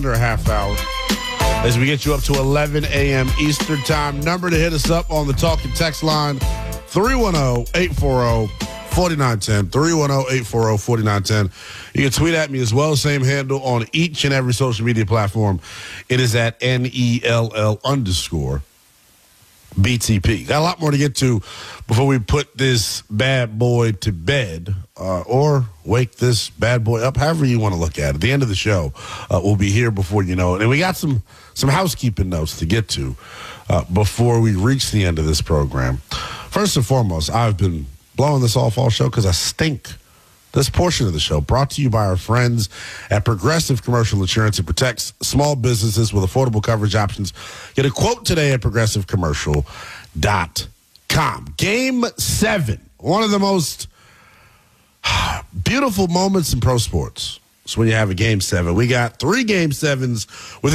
under a half hour as we get you up to 11 a.m. Eastern time. Number to hit us up on the talk and text line, 310-840-4910. 310-840-4910. You can tweet at me as well. Same handle on each and every social media platform. It is at NELL_BTP. Got a lot more to get to before we put this bad boy to bed or wake this bad boy up, however you want to look at it. At the end of the show, we'll be here before you know it. And we got some housekeeping notes to get to before we reach the end of this program. First and foremost, I've been blowing this off all show because I stink. This portion of the show brought to you by our friends at Progressive Commercial Insurance. It protects small businesses with affordable coverage options. Get a quote today at progressivecommercial.com. Game 7, one of the most beautiful moments in pro sports. It's when you have a Game 7. We got 3 Game 7s with